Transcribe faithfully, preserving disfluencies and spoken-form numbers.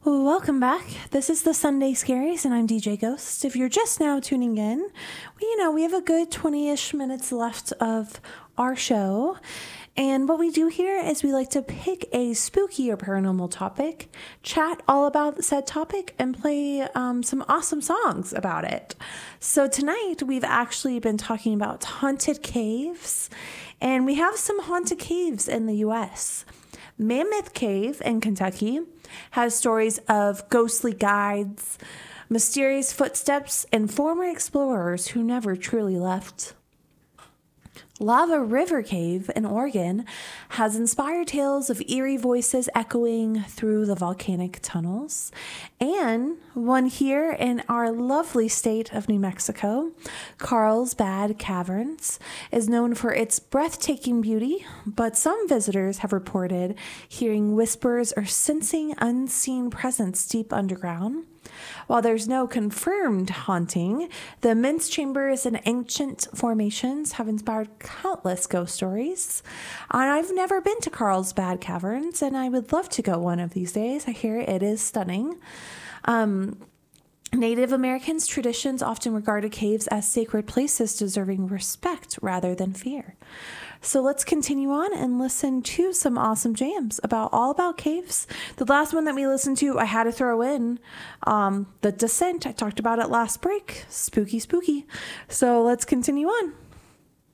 Welcome back. This is the Sunday Scaries, and I'm D J Ghost. If you're just now tuning in, well, you know, we have a good twenty-ish minutes left of our show. And what we do here is we like to pick a spooky or paranormal topic, chat all about said topic, and play um, some awesome songs about it. So tonight we've actually been talking about haunted caves, and we have some haunted caves in the U S Mammoth Cave in Kentucky has stories of ghostly guides, mysterious footsteps, and former explorers who never truly left. Lava River Cave in Oregon has inspired tales of eerie voices echoing through the volcanic tunnels. And one here in our lovely state of New Mexico, Carlsbad Caverns, is known for its breathtaking beauty, but some visitors have reported hearing whispers or sensing unseen presence deep underground. While there's no confirmed haunting, the immense chambers and ancient formations have inspired countless ghost stories. And I've never been to Carlsbad Caverns, and I would love to go one of these days. I hear it is stunning. Um, Native Americans' traditions often regarded caves as sacred places deserving respect rather than fear. So let's continue on and listen to some awesome jams about all about caves. The last one that we listened to, I had to throw in um, The Descent. I talked about it last break. Spooky, spooky. So let's continue on.